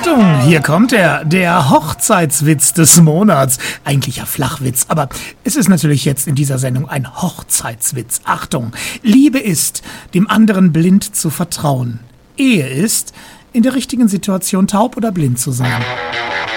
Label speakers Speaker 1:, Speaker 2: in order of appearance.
Speaker 1: Achtung, hier kommt er, der Hochzeitswitz des Monats. Eigentlich ja Flachwitz, aber es ist natürlich jetzt in dieser Sendung ein Hochzeitswitz. Achtung, Liebe ist, dem anderen blind zu vertrauen. Ehe ist, in der richtigen Situation taub oder blind zu sein.